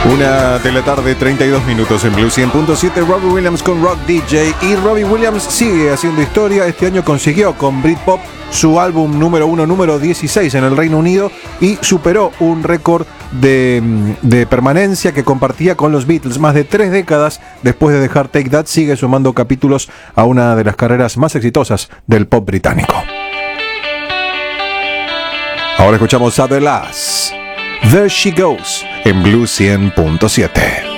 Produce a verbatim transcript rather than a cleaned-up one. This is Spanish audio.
Una de la tarde, treinta y dos minutos en Blue cien punto siete. Robbie Williams con Rock D J. Y Robbie Williams sigue haciendo historia. Este año consiguió con Britpop su álbum número uno, número dieciséis en el Reino Unido, y superó un récord de, de permanencia que compartía con los Beatles. Más de tres décadas después de dejar Take That, sigue sumando capítulos a una de las carreras más exitosas del pop británico. Ahora escuchamos a The Lass, There She Goes, en Blue cien punto siete.